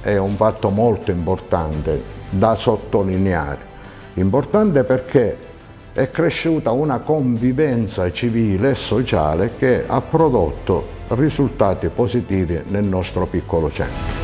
è un fatto molto importante da sottolineare. Importante perché è cresciuta una convivenza civile e sociale che ha prodotto risultati positivi nel nostro piccolo centro.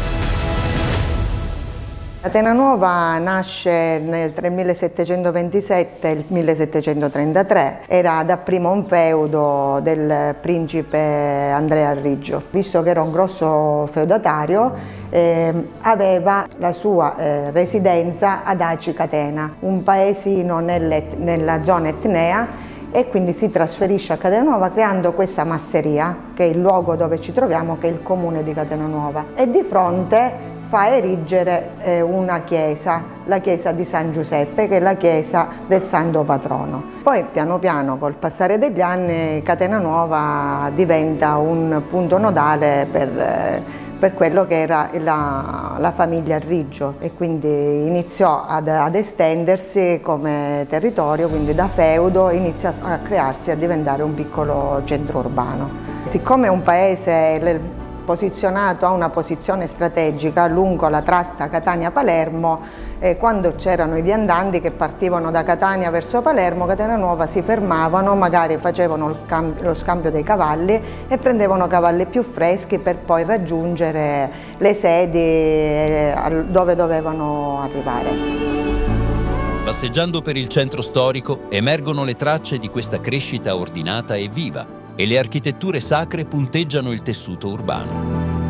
Catena Nuova nasce tra il 1727 e il 1733, era dapprima un feudo del principe Andrea Arrigio. Visto che era un grosso feudatario, aveva la sua residenza ad Aci Catena, un paesino nella zona etnea, e quindi si trasferisce a Catena Nuova creando questa masseria, che è il luogo dove ci troviamo, che è il comune di Catena Nuova. E di fronte fa erigere una chiesa, la chiesa di San Giuseppe, che è la chiesa del santo patrono. Poi piano piano, col passare degli anni, Catena Nuova diventa un punto nodale per quello che era la famiglia Arrigio, e quindi iniziò ad estendersi come territorio, quindi da feudo inizia a crearsi, a diventare un piccolo centro urbano. Siccome è un paese posizionato a una posizione strategica lungo la tratta Catania-Palermo, quando c'erano i viandanti che partivano da Catania verso Palermo, Catena Nuova si fermavano, magari facevano lo scambio dei cavalli e prendevano cavalli più freschi per poi raggiungere le sedi dove dovevano arrivare. Passeggiando per il centro storico emergono le tracce di questa crescita ordinata e viva, e le architetture sacre punteggiano il tessuto urbano.